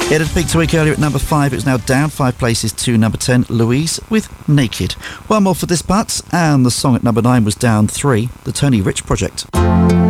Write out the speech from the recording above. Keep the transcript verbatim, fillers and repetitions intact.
It had peaked a week earlier at number five. It's now down five places to number ten, Louise with Naked. One more for this part, and the song at number nine was down three, The Tony Rich Project.